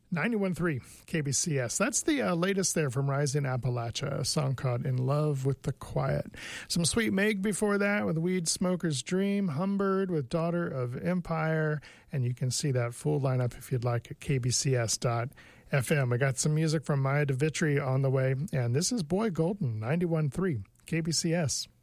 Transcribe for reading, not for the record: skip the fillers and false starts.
91.3 KBCS. That's the latest there from Rising Appalachia, a song called In Love with the Quiet. Some Sweet Meg before that with Weed Smoker's Dream, Humbird with Daughter of Empire, and you can see that full lineup if you'd like at kbcs.fm. We got some music from Maya DeVitri on the way, and this is Boy Golden, 91.3 KBCS.